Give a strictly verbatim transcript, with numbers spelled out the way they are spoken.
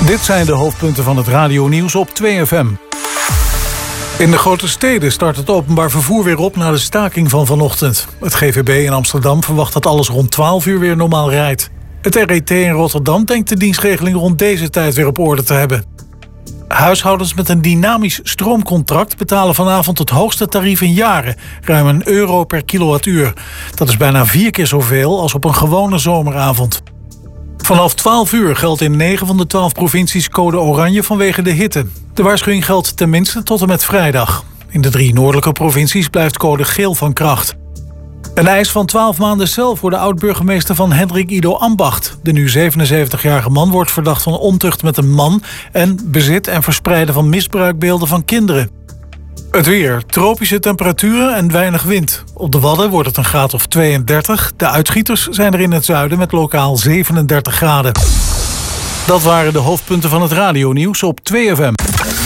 Dit zijn de hoofdpunten van het radionieuws op twee F M. In de grote steden start het openbaar vervoer weer op na de staking van vanochtend. Het G V B in Amsterdam verwacht dat alles rond twaalf uur weer normaal rijdt. Het R E T in Rotterdam denkt de dienstregeling rond deze tijd weer op orde te hebben. Huishoudens met een dynamisch stroomcontract betalen vanavond het hoogste tarief in jaren, ruim een euro per kilowattuur. Dat is bijna vier keer zoveel als op een gewone zomeravond. Vanaf twaalf uur geldt in negen van de twaalf provincies code oranje vanwege de hitte. De waarschuwing geldt tenminste tot en met vrijdag. In de drie noordelijke provincies blijft code geel van kracht. Een eis van twaalf maanden cel voor de oud-burgemeester van Hendrik Ido Ambacht. De nu zevenenzeventigjarige man wordt verdacht van ontucht met een man en bezit en verspreiden van misbruikbeelden van kinderen. Het weer, tropische temperaturen en weinig wind. Op de Wadden wordt het een graad of tweeëndertig. De uitschieters zijn er in het zuiden met lokaal zevenendertig graden. Dat waren de hoofdpunten van het radionieuws op twee F M.